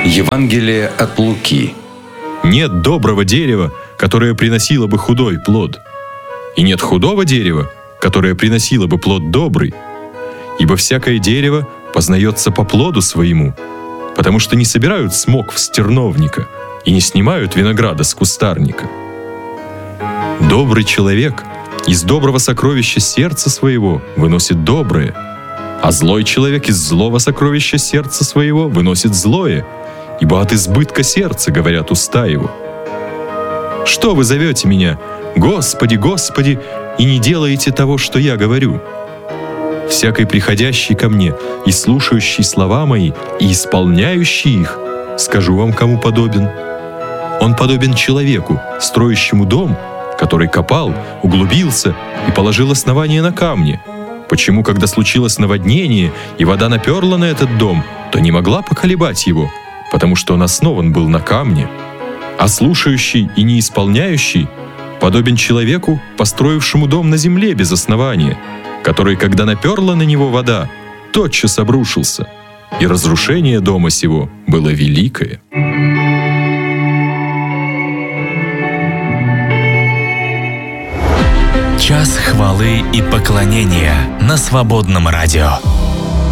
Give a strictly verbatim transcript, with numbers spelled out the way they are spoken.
Евангелие от Луки. Нет доброго дерева, которое приносило бы худой плод, и нет худого дерева, которое приносило бы плод добрый. Ибо всякое дерево познается по плоду своему, потому что не собирают смокв с терновника и не снимают винограда с кустарника. Добрый человек из доброго сокровища сердца своего выносит доброе, а злой человек из злого сокровища сердца своего выносит злое, ибо от избытка сердца говорят уста его. Что вы зовете меня, Господи, Господи, и не делаете того, что я говорю? Всякий приходящий ко мне и слушающий слова мои и исполняющий их, скажу вам, кому подобен. Он подобен человеку, строящему дом, который копал, углубился и положил основание на камне. Почему, когда случилось наводнение, и вода наперла на этот дом, то не могла поколебать его, потому что он основан был на камне. А слушающий и не исполняющий подобен человеку, построившему дом на земле без основания, который, когда наперла на него вода, тотчас обрушился, и разрушение дома сего было великое. Час хвалы и поклонения на Свободном радио.